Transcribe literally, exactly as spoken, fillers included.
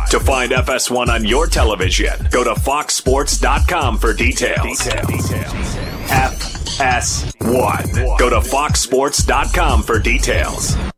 To find F S one on your television, go to fox sports dot com for details. F S one. Go to fox sports dot com for details.